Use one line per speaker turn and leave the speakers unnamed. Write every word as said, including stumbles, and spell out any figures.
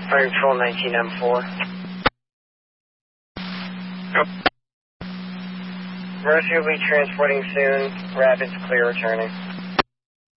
Fire Patrol nineteen M four.
Yep.
Mercy will be transporting soon. Rapids clear returning.